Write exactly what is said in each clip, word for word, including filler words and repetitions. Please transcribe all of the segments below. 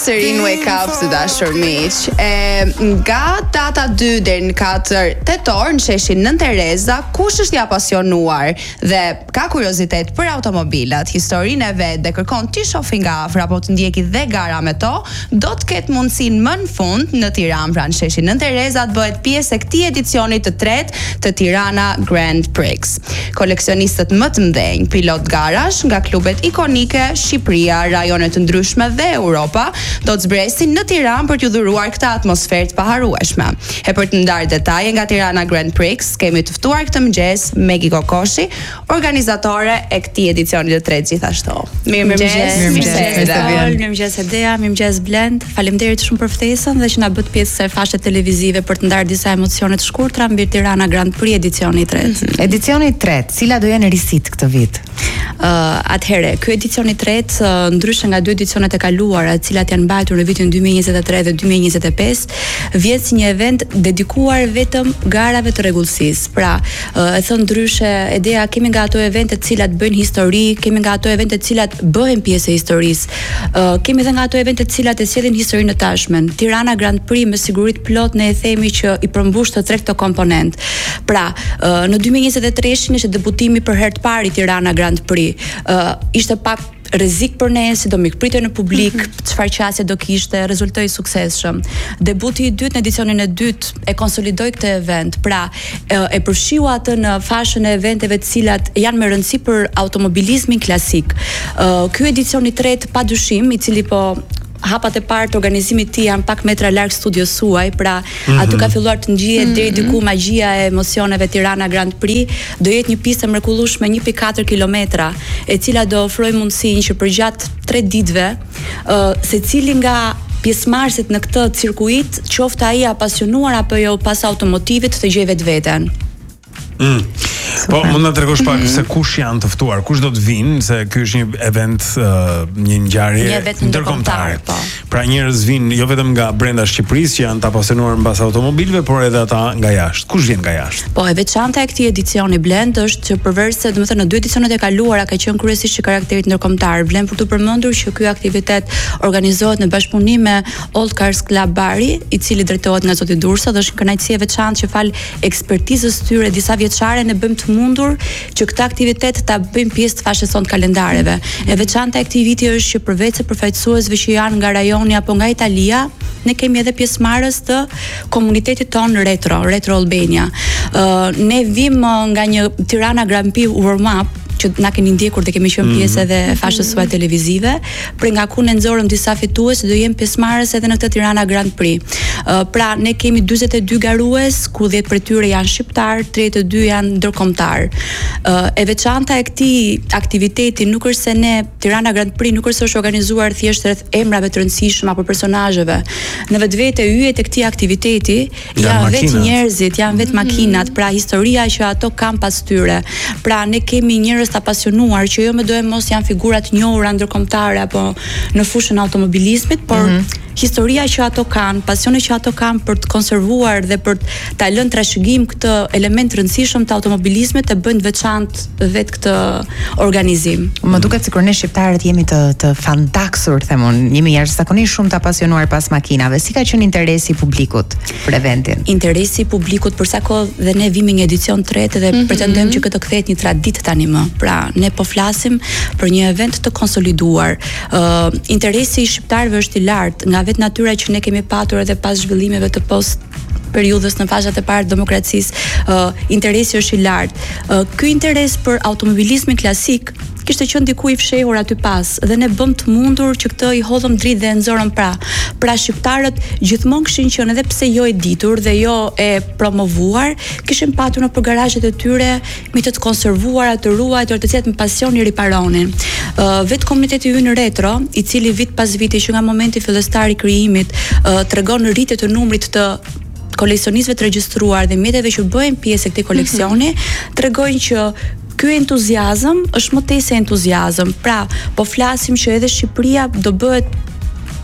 përsëri Wake Up të dashur miq. E nga data dy deri në katër tetor në sheshin Nën Tereza, kush është i apasionuar dhe ka kuriozitet për automobilat, historinë e vet dhe kërkon ti shofi nga afër apo të ndjeki dhe gara me to, do të ketë mundësinë më në fund në Tiranë pranë sheshin Nën Tereza të bëhet pjesë e këtij edicioni të tretë të Tirana Grand Prix. Koleksionistët më të mëdhenj, pilot garash nga klubet ikonike Shqipëria, rajone të ndryshme dhe Europa, do të zbresin në Tiranë për t'ju dhuruar këtë atmosferë të paharrueshme. E për të ndarë detaje nga Tirana Grand Prix, kemi të ftuar këtë mëngjes Megi Kokoshi, organizatore e këtij edicioni të tretë gjithashtu. Mirëmëngjes. Mirëmëngjes Edea, mirëmëngjes Blend. Faleminderit shumë për ftesën dhe që na bët pjesë e fashët televizive për të ndarë disa emocione të shkurtra mbi Tirana Grand Prix edicioni i tretë. Mm-hmm. Edicioni i tretë, cila do jenë risit këtë vit? Uh, atëherë, ky edicion i tretë, uh, ndryshe nga dy edicionet e kaluara, të cilat janë mbajtur në vitin dy mijë e njëzet e tre dhe dy mijë e njëzet e pesë, vjen si një event dedikuar vetëm garave të rregullsisë. Pra, uh, e thon ndryshe, Edea, kemi nga ato evente të cilat bëjnë histori, kemi nga ato evente të cilat bëhen pjesë e historisë. Uh, kemi edhe nga ato evente të cilat e sjellin historinë në tashmen. Tirana Grand Prix me siguri plot ne e themi që i përmbush të tre këto komponent. Pra, uh, në dy mijë e njëzet e tre ishte debutimi për herë të parë i Tirana Grand Prix. Uh, ishte pak rrezik për ne, si do mikpritej në publik, çfarë qasje do kishte, rezultoi suksesshëm. Debuti i dytë në edicionin e dytë e konsolidoi këtë event, pra e, e përfshiu atë në fashën e eventeve të cilat janë me rëndësi për automobilizmin klasik. Uh, ky edicion i tretë padyshim, i cili po hapat e parë të organizimit të janë pak metra larg studios suaj, pra mm-hmm. aty ka filluar të ngjihet mm-hmm. deri diku magjia e emocioneve Tirana Grand Prix. Do jetë një pistë e mrekullueshme një pikë katër kilometra, e cila do ofrojë mundësinë që përgjatë tre ditëve, uh, secili nga pjesëmarrësit në këtë cirkuit, qoftë ai apasionuar apo jo pas automotivit, të gjejë vetveten. Mm. Po, mund na tregosh pak se kush janë të ftuar, kush do të vinë, se ky është një event, uh, një ngjarje ndërkombëtare. Po. Pra njerëz vinë jo vetëm nga brenda Shqipërisë që janë të apasionuar mbas automobilëve, por edhe ata nga jashtë. Kush vjen nga jashtë? Po, e veçanta e këtij edicioni Blend është që përveç se, domethënë, në dy edicionet e kaluara ka qenë kryesisht i karakterit ndërkombëtar, vlen për të përmendur që ky aktivitet organizohet në bashkëpunim me Old Cars Club Bari, i cili drejtohet nga zoti Dursa, dhe është një kënaqësi e veçantë që fal ekspertizës tyre disa vjeçare ne bëjmë të mundur që këtë aktivitet ta bëjmë pjesë të fashës sonë kalendareve. E veçanta e këtij viti është që përveç se përfaqësuesve që janë nga rajoni apo nga Italia, ne kemi edhe pjesëmarrës të komunitetit ton Retro, Retro Albania. Uh, ne vim nga një Tirana Grand Prix warm up që na keni ndjekur dhe kemi qenë pjesë edhe fashës suaj televizive, për nga ku ne nxorëm disa fitues do jenë pjesëmarrës edhe në këtë Tirana Grand Prix. Uh, pra ne kemi dyzet e dy garues, ku dhjetë prej tyre janë shqiptar, tridhjetë e dy janë ndërkombëtar. Uh, e veçanta e këtij aktiviteti nuk është se ne Tirana Grand Prix nuk është është organizuar thjesht rreth emrave të rëndësishëm apo personazheve. Në vetvete yjet e këtij aktiviteti janë vetë njerëzit, janë vetë makinat, pra historia që ato kanë pas tyre. Pra ne kemi njerëz të apasionuar që jo më do e mos janë figurat njohura ndërkombëtare apo në fushën automobilizmit, por mm-hmm. historia që ato kanë, pasioni që ato kanë për të konservuar dhe për ta lënë trashëgim këtë element rëndësishëm të automobilizmit, e bën veçantë vetë këtë organizim. Më duket sikur ne shqiptarët jemi të të fantaksur, them unë, jemi jashtëzakonisht shumë të apasionuar pas makinave. Si ka qenë interesi i publikut për eventin? Interesi i publikut për sa kohë dhe ne vimi një edicion tretë dhe mm-hmm. pretendojmë që këtë kthehet një traditë tani më. Pra, ne po flasim për një event të konsoliduar. Uh, interesi i shqiptarëve është i lartë, nga vetë natyra që ne kemi patur edhe pas zhvillimeve të post periudhës në fashat e parë të demokracisë, uh, interesi është i lartë. Uh, ky interes për automobilizmin klasik kishte qenë diku i fshehur aty pas, dhe ne bëm të mundur që këtë i hodhëm dritë dhe nxorëm pra. Pra shqiptarët gjithmonë kishin qenë, edhe pse jo e ditur dhe jo e promovuar, kishin patur në garazhet e tyre me të të konservuara, të ruajtur, të cilat me pasion i riparonin. Uh, vetë komuniteti ynë Retro, i cili vit pas viti që nga momenti fillestar i krijimit uh, tregon rritje të numrit të koleksionistëve të regjistruar dhe mjeteve që bëjnë pjesë e këtij koleksioni, mm-hmm. tregojnë që ky entuziazëm është më tej se entuziazëm. Pra, po flasim që edhe Shqipëria do bëhet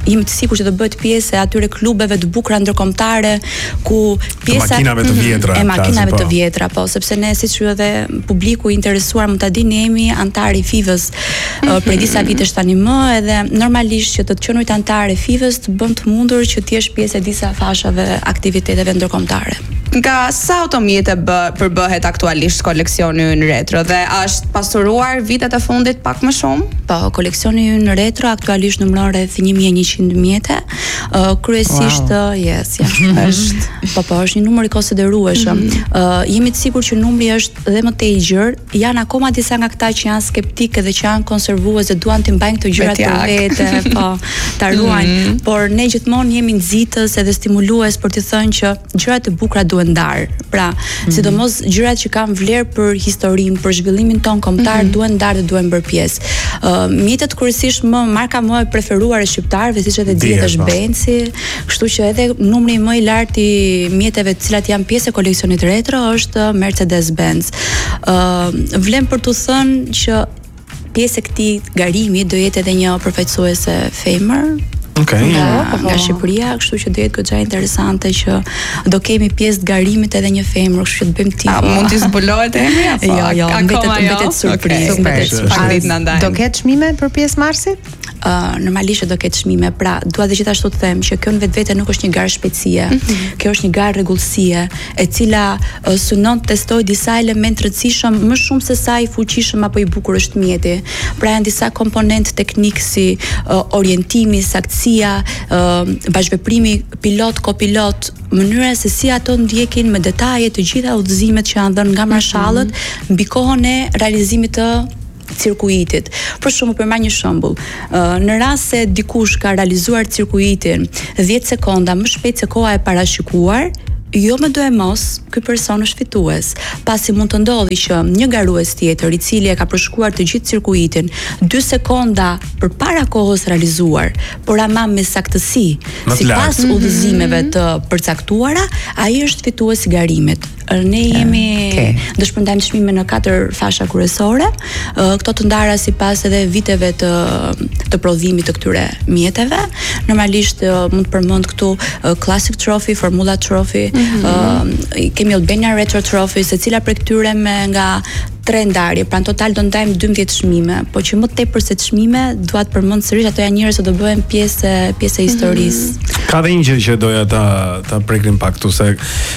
jemi të sigurt që do bëhet pjesë e atyre klubeve të bukura ndërkombëtare ku pjesa të makinave të vjetra, e makinave të vjetra, po, sepse ne siç edhe publiku i interesuar mund ta dinë, jemi antar i FIVës uh, për disa vitesh tani më, edhe normalisht që të të qenurit antar e FIVës të bën të mundur që të jesh pjesë e disa fashave aktiviteteve ndërkombëtare. Nga sa automjete bë, përbëhet aktualisht koleksioni ynë retro dhe është pasuruar vitet e fundit pak më shumë? Po, koleksioni ynë retro aktualisht numëron rreth një mijë e njëqind mjete. Uh, kryesisht wow. yes, ja, është po po, është një numër i konsiderueshëm. Mm -hmm. uh, jemi të sigurt që numri është dhe më tej gjerë. Janë akoma disa nga këta që janë skeptikë dhe që janë konservues dhe duan të mbajnë këto gjërat për vete, po, ta ruajnë. Mm -hmm. Por ne gjithmonë jemi nxitës edhe stimulues për të thënë që gjërat e bukura duhen ndar. Pra, mm -hmm. sidomos gjërat që kanë vlerë për historinë, për zhvillimin ton kombëtar, mm -hmm. duhen ndar dhe duhen bërë pjesë. Uh, mjetet kryesisht më marka më e preferuar e shqiptarëve, siç edhe dihet, është Benci, kështu që edhe numri më i lartë i mjeteve të cilat janë pjesë e koleksionit retro është Mercedes-Benz. Uh, vlen për të thënë që pjesë e këtij garimi do jetë edhe një përfaqësuese femër. Okay. Nga, nga Shqipëria, kështu që do jetë goxha interesante që do kemi pjesë të garimit edhe një femër, kështu që të bëjmë tifo. A mund të zbulohet emri apo? Jo, jo, mbetet mbetet surprizë, mbetet surprizë. Do ketë çmime për pjesë marsit? Uh, normalisht do ketë çmime, pra dua dhe gjithashtu të them që kjo në vetvete nuk është një garë shpejtësie, mm -hmm. kjo është një garë rregullësie, e cila uh, synon të testoj disa elementë të rëndësishëm më shumë se sa i fuqishëm apo i bukur është mjeti. Pra janë disa komponentë teknik si uh, orientimi, saktësia, uh, bashkëveprimi pilot kopilot, mënyra se si ato ndjekin me detaje të gjitha udhëzimet që janë dhënë nga marshallët mm -hmm. mbi kohën e realizimit të cirkuitit. Për shembull, për marrë një shembull, në rast se dikush ka realizuar cirkuitin dhjetë sekonda më shpejt se koha e parashikuar, jo më do e mos, ky person është fitues. Pasi mund të ndodhi që një garues tjetër i cili e ka përshkruar të gjithë cirkuitin dy sekonda përpara kohës realizuar, por ama me saktësi, sipas udhëzimeve të përcaktuara, ai është fitues i garimit. Ne jemi okay. do shpërndajmë çmime në katër fasha kryesore. Këto të ndara sipas edhe viteve të të prodhimit të këtyre mjeteve. Normalisht mund të përmend këtu Classic Trophy, Formula Trophy, mm -hmm. uh, kemi Albania Retro Trophy, secila prej këtyre me nga tre ndarje, pra në total do ndajmë dymbëdhjetë çmime, po që më tepër se çmime, dua të përmend sërish ato janë njerëz që do bëhen pjesë pjesë e historisë. Mm -hmm. Ka dhe një gjë që doja ta ta prekrim pak këtu se uh,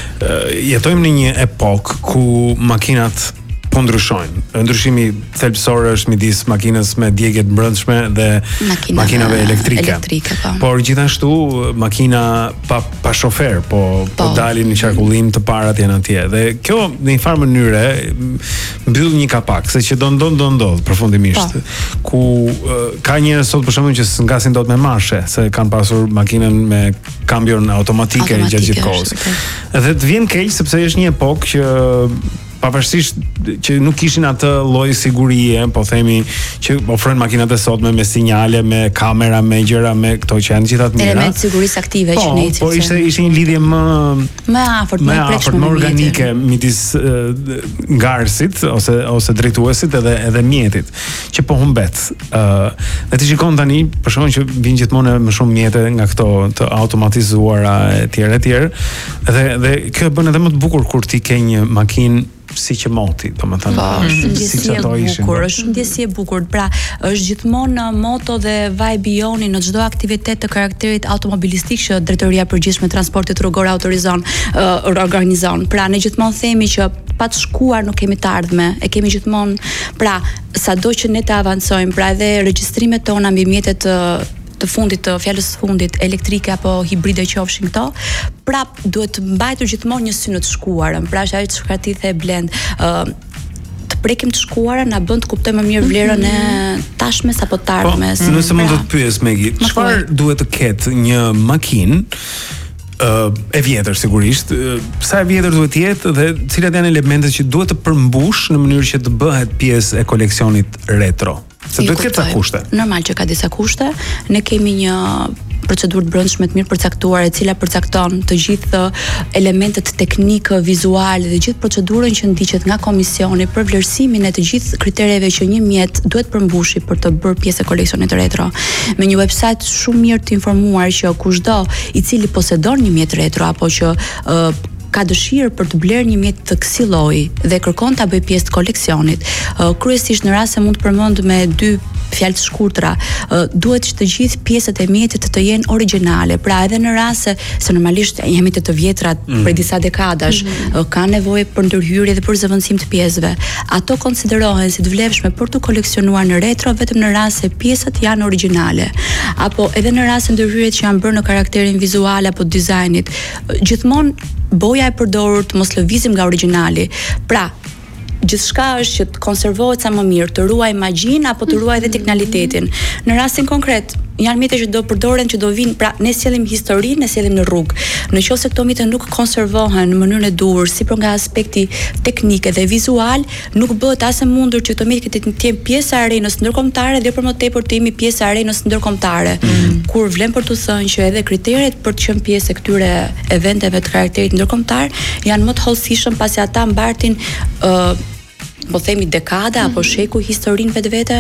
jetojmë në një epokë ku makinat po ndryshojnë. Ndryshimi thelbësor është midis makinës me djegje të brendshme dhe makinave, makinave elektrike. elektrike po. Por gjithashtu makina pa pa shofer, po po, po dalin në qarkullim të parat janë atje. Dhe kjo në një farë mënyre mbyll një kapak, se që do ndon do ndodh përfundimisht. Po. Ku uh, ka njerëz sot për shembull që ngasin dot me marshe, se kanë pasur makinën me kambion automatike, automatike gjatë gjithë kohës. Edhe të vjen keq sepse është një epokë që pavarësisht që nuk kishin atë lloj sigurie, po themi që ofrojnë makinat e sotme me sinjale, me kamera, me gjëra, me këto që janë gjithë ato mira. Element sigurisë aktive po, që ne Po, ishte ishte një lidhje më më afërt, më afërt, më organike midis uh, ngarësit ose ose drejtuesit edhe edhe mjetit, që po humbet. Ë, uh, dhe ti shikon tani, për shkakun që vijnë gjithmonë më shumë mjete nga këto të automatizuara etj etj. Dhe dhe kjo bën edhe më të bukur kur ti ke një makinë si që moti, domethënë, është ndjesi e bukur, është ndjesi e bukur. Pra, është gjithmonë moto dhe vibe i joni në çdo aktivitet të karakterit automobilistik që Drejtoria e Përgjithshme e Transportit Rrugor autorizon, uh, organizon. Pra, ne gjithmonë themi që pa të shkuar nuk kemi të ardhme, e kemi gjithmonë, pra, sado që ne të avancojmë, pra edhe regjistrimet tona mbi mjetet të të fundit të fjalës fundit elektrike apo hibride qofshin këto, prap duhet të mbajtur gjithmonë një sy në të shkuarën. Pra është ajo çka ti the Blend, ë uh, të prekim të shkuarën na bën të kuptojmë më mirë vlerën e tashmes apo të ardhmes. Po, nëse mund të të pyes Megi, çfarë duhet të ketë një makinë Uh, e vjetër sigurisht, uh, sa e vjetër duhet të jetë dhe cilat janë elementet që duhet të përmbush në mënyrë që të bëhet pjesë e koleksionit retro. Se duhet të ketë ca kushte. Normal që ka disa kushte. Ne kemi një procedurë të brendshme të mirë përcaktuar, e cila përcakton të gjithë elementet teknikë, vizuale dhe gjithë procedurën që ndiqet nga komisioni për vlerësimin e të gjithë kritereve që një mjet duhet përmbushi për të bërë pjesë e koleksionit retro. Me një website shumë mirë të informuar që kushdo i cili posedon një mjet retro apo që uh, ka dëshirë për të blerë një mjet të kësaj lloji dhe kërkon ta bëjë pjesë të koleksionit. Uh, kryesisht në rast se mund të përmend me dy fjalë të shkurtra, uh, duhet që të gjithë pjesët e mjetit të jenë origjinale. Pra edhe në rast se, se normalisht jemi të të vjetrat mm. për disa dekadash, mm-hmm. uh, ka nevojë për ndërhyrje dhe për zëvendësim të pjesëve. Ato konsiderohen si të vlefshme për të koleksionuar në retro vetëm në rast se pjesët janë origjinale. Apo edhe në rast se ndërhyrjet që janë bërë në karakterin vizual apo dizajnit, uh, gjithmonë boja e përdorur të mos lëvizim nga origjinali. Pra, gjithçka është që të konservohet sa më mirë, të ruaj magjinë apo të ruaj edhe teknikalitetin. Në rastin konkret, janë mjete që do përdoren, që do vinë, pra ne sjellim historinë, ne sjellim në rrugë. Në qoftë se këto mjete nuk konservohen në mënyrën e duhur, sipër nga aspekti teknik dhe vizual, nuk bëhet as e mundur që këto mjete të jenë pjesë e arenës ndërkombëtare dhe për më tepër të jemi pjesë e arenës ndërkombëtare. Mm. Kur vlen për të thënë që edhe kriteret për të qenë pjesë e këtyre eventeve të karakterit ndërkombëtar janë më të hollësishëm pasi ata mbartin uh, po themi dekada apo sheku historinë vetvete.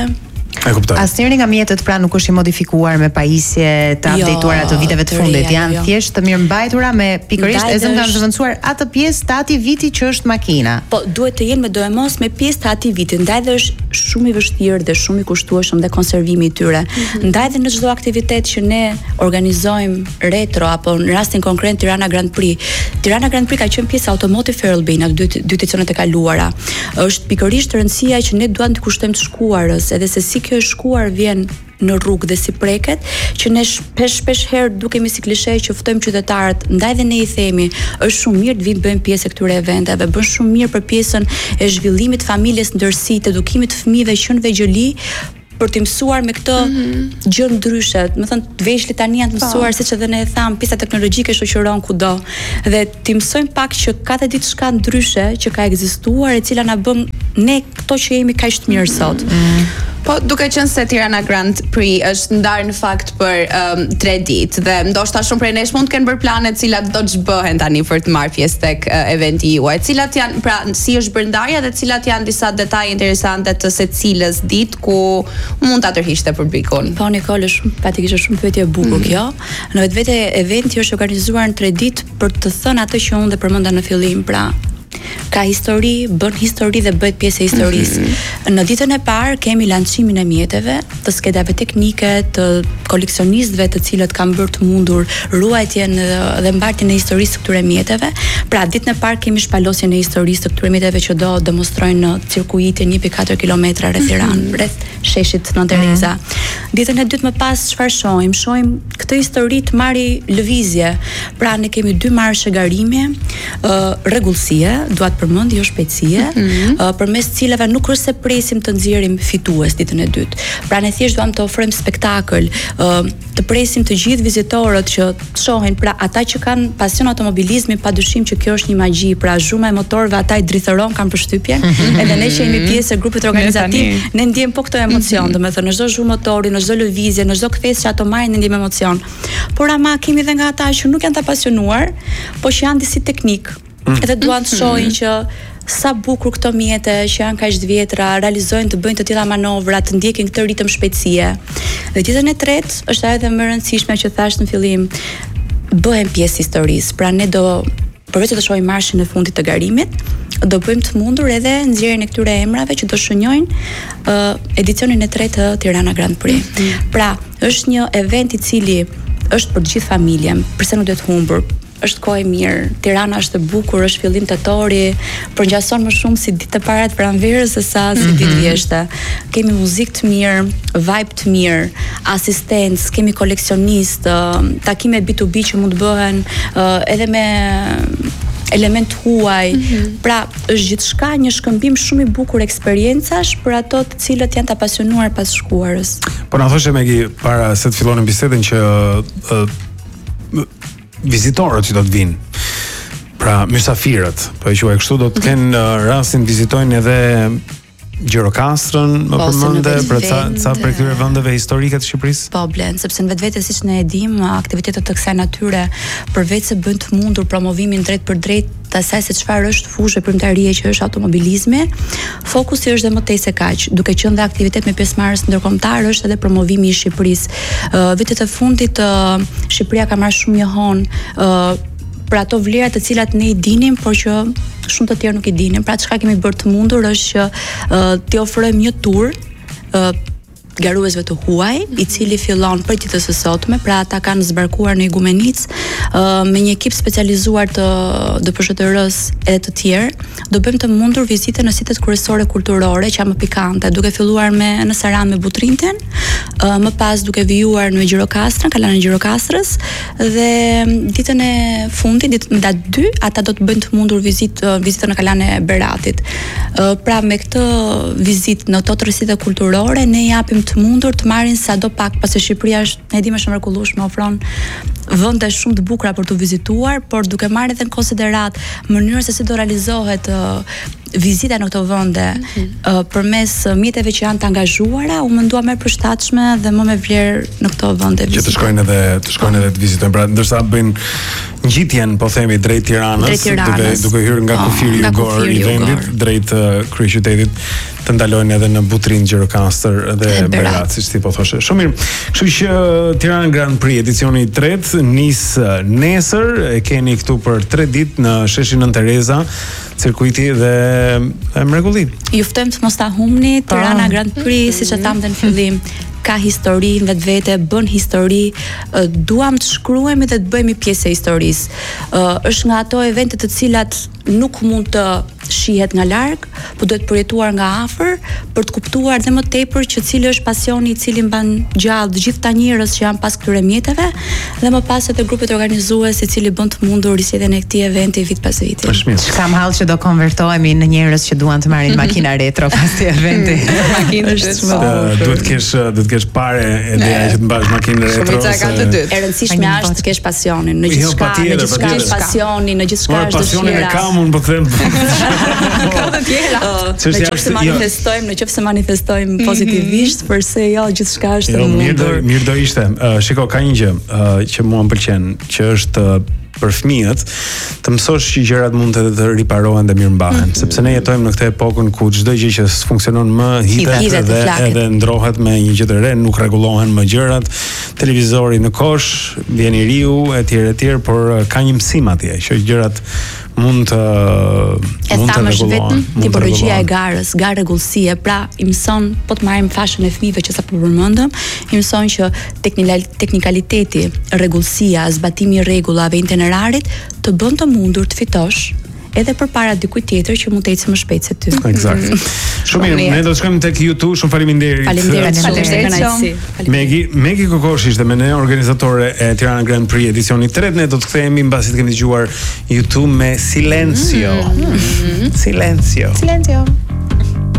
Asnjëri nga mjetet pra nuk është i modifikuar me pajisje të updateuara të viteve të fundit, janë jo. thjesht të mirëmbajtura me pikërisht e zënë kanë zëvendësuar atë pjesë të atij viti që është makina. Po duhet të jenë me doemos me pjesë të atij viti, ndaj dhe është shumë i vështirë dhe shumë i kushtueshëm dhe konservimi i tyre. Mm-hmm. Ndaj dhe në çdo aktivitet që ne organizojmë retro apo në rastin konkret Tirana Grand Prix. Tirana Grand Prix ka qenë pjesë Automotive Fair Albania dy dy edicionet e kaluara. Është pikërisht rëndësia që ne duam të kushtojmë të shkuarës, edhe se si kjo shkuar vjen në rrugë dhe si preket, që ne shpesh shpesh herë dukemi si klishe që ftojmë qytetarët, ndaj dhe ne i themi, është shumë mirë të vinë bëjmë pjesë e këtyre eventeve, bën shumë mirë për pjesën e zhvillimit të familjes ndërsi, të edukimit të fëmijëve që në vegjëli, për të mësuar me këtë mm-hmm. gjë ndryshe, më thënë të veshlit tani janë të mësuar siç edhe ne e tham, pjesa teknologjike shoqëron kudo. Dhe ti mësojmë pak që ka të diçka ndryshe që ka ekzistuar e cila na bën ne këto që jemi kaq të mirë sot. Mm. Po duke qenë se Tirana Grand Prix është ndarë në fakt për um, tre ditë dhe ndoshta shumë prej nesh mund të kenë bërë plane të cilat do të zhbëhen tani për të marrë pjesë tek uh, eventi juaj. Cilat janë, pra, si është bërë ndarja dhe cilat janë disa detaje interesante të secilës ditë ku mund ta tërhiqte publikun. Po Nikole, shumë patikisht shumë pyetje e bukur mm. kjo. Në vetvete eventi është organizuar në tre ditë për të thënë atë që unë dhe përmenda në fillim, pra ka histori, bën histori dhe bëhet pjesë e historisë. Mm-hmm. Në ditën e parë kemi lancimin e mjeteve, të skedave teknike, të koleksionistëve të cilët kanë bërë të mundur ruajtjen dhe mbartjen e historisë të këtyre mjeteve. Pra ditën e parë kemi shpalosjen e historisë të këtyre mjeteve që do demonstrojnë në cirkuitin një pikë katër kilometra rreth Tiranë, rreth sheshit Nën Tereza. Mm-hmm. Ditën e dytë më pas çfarë shohim? Shohim këtë histori të marrë lëvizje. Pra ne kemi dy marshe garimi, uh, rregullësie, dua të përmend jo shpejtësie, mm-hmm. uh, përmes cilave nuk është se presim të nxjerrim fitues ditën e dytë. Pra ne thjesht duam të ofrojmë spektakël, uh, të presim të gjithë vizitorët që të shohin, pra ata që kanë pasion automobilizmi, padyshim që kjo është një magji, pra zhuma e motorëve ata i drithëron, kanë përshtypjen, mm-hmm. edhe ne që jemi pjesë e grupit organizativ, ne ndjejmë po këtë emocion, mm-hmm. domethënë në çdo zhurmë motori, në çdo lëvizje, në çdo kthesë që ato marrin ne ndjejmë emocion. Por ama kemi edhe nga ata që nuk janë të pasionuar, po që janë disi teknik. Edhe duan të shohin që sa bukur këto mjete që janë kaq të vjetra realizojnë të bëjnë të tilla manovra, të ndjekin këtë ritëm shpejtësie. Dhe ditën e tretë është ajo dhe më e rëndësishme që thash në fillim, bëhen pjesë historisë. Pra ne do përveç të shohim marshin e fundit të garimit, do bëjmë të mundur edhe nxjerrjen e këtyre emrave që do shënjojnë uh, edicionin e tretë të Tirana Grand Prix. Mm-hmm. Pra, është një event i cili është për të gjithë familjen, pse nuk duhet humbur. Është kohë e mirë, Tirana është e bukur, është fillim tetori, përngjason më shumë si ditë e para të pranverës se sa si ditë mm-hmm. vjeshte. Kemi muzikë të mirë, vibe të mirë, asistencë, kemi koleksionistë, takime B to B që mund të bëhen uh, edhe me element huaj. Mm-hmm. Pra, është gjithçka një shkëmbim shumë i bukur eksperjencash për ato të cilët janë të apasionuar pas shkuarës. Po na thoshe Megi para se të fillonim bisedën që uh, vizitorët që do të vinë, pra mysafirët, po e quaj kështu, do të kenë uh, rastin vizitojnë edhe Gjirokastrën më përmende, për ca ca për këtyre vendeve historike të Shqipërisë? Po blen, sepse në vetvete siç ne e dim, aktivitetet të kësaj natyre përveç se bën të mundur promovimin drejt për drejt të asaj se çfarë është fushë primtarie që është automobilizmi, fokusi është dhe më tej se kaq, duke qenë dhe aktivitet me pjesëmarrës ndërkombëtar është edhe promovimi i Shqipërisë. Uh, vitet e fundit uh, Shqipëria ka marrë shumë njohon uh, për ato vlera të cilat ne i dinim, por që shumë të tjerë nuk i dinin. Pra çka kemi bërë të mundur është që uh, t'i ofrojmë një tur uh, garuesve të huaj, i cili fillon për ditës së sotme, pra ata kanë zbarkuar në Igumenic uh, me një ekip specializuar të D P S H T R-s edhe të tjerë, do bëjmë të mundur vizite në sitet kryesore kulturore që janë më pikante, duke filluar me në Saran me Butrinten, uh, më pas duke vijuar në Gjirokastrën, kalanën e Gjirokastrës, dhe ditën e fundit, ditën e datë dy, ata do të bëjnë të mundur vizitë vizitën në kalanë e Beratit. Uh, pra me këtë vizitë në këto tërësitë kulturore ne japim të mundur të marrin sado pak, pasi Shqipëria është, ne dimë është mrekullueshme, ofron vende shumë të bukura për të vizituar, por duke marrë edhe në konsiderat mënyrën se si do realizohet uh, vizita në këto vende mm-hmm. uh, përmes mjeteve që janë të angazhuara, u mendua më e përshtatshme dhe më me vlerë në këto vende vizite. Që të shkojnë edhe të shkojnë edhe të vizitojnë, pra ndërsa bëjnë ngjitjen, po themi, drejt Tiranës, duke duke hyrë nga kufiri Jugor i vendit drejt uh, kryeqytetit, të ndalojnë edhe në Butrin, Gjirokastër dhe Berat, siç ti po thoshe. Shumë mirë. Kështu që Tirana Grand Prix edicioni i tretë nis nesër, e keni këtu për tre ditë në sheshin Nën Tereza, cirkuiti dhe e mrekulli. Ju ftojmë të mos ta humni, Tirana Grand Prix, siç e thamë në fillim, ka histori në vetvete, bën histori, uh, duam të shkruajmë dhe të bëhemi pjesë e historisë. Uh, është nga ato evente të cilat nuk mund të shihet nga larg, por duhet përjetuar nga afër për të kuptuar dhe më tepër që cili është pasioni i cili mban gjallë të gjithë ta njerëz që janë pas këtyre mjeteve, dhe më pas edhe grupet organizuese i cili bën të mundur risjetën e këtij eventi vit pas viti. Kam hall që do konvertohemi në njerëz që duan të marrin makina retro pas këtij eventi. Makina është duhet të kesh duhet të kesh parë ideja që të mbash makinë retro. E rëndësishme është të kesh pasionin në gjithçka, në gjithçka kesh pasionin, në gjithçka është dëshira. Pasionin e kam unë, po them. Ka të tjera. Në qoftë se manifestojmë, në qoftë se manifestojmë pozitivisht, përse jo, gjithçka është e mundur. Mirë do ishte. Shiko, ka një gjë që mua më pëlqen, që është për fëmijët, të mësosh që gjërat mund të, të riparohen dhe mirëmbahen, mm-hmm. sepse ne jetojmë në këtë epokën ku çdo gjë që funksionon më hitet dhe edhe ndrohet me një gjë të re, nuk rregullohen më gjërat, televizori në kosh, vjen i riu, etj etj, por ka një mësim atje, që gjërat mund të e mund të rregullohen. Tipologjia e garës, garë rregullësie, pra i mëson, po të marrim fashën e fëmijëve që sapo përmendëm, i mëson që teknikaliteti, rregullësia, zbatimi i rregullave, itineraritit të bën të mundur të fitosh edhe përpara dikujt tjetër që mund të ecë më shpejt se ty. Eksakt. Shumë mirë, ne do të shkojmë tek YouTube. Shumë faleminderit. Faleminderit, faleminderit. Megi, Megi Kokosh ishte me ne, organizatore e Tirana Grand Prix edicioni tretë. Ne do të kthehemi mbasi të kemi dëgjuar YouTube me Silencio. Mm-hmm. Silencio. Silencio.